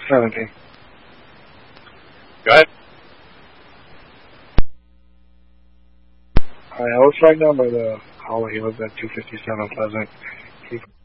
17. Go ahead. I was right now by the caller. He was at 257 Pleasant.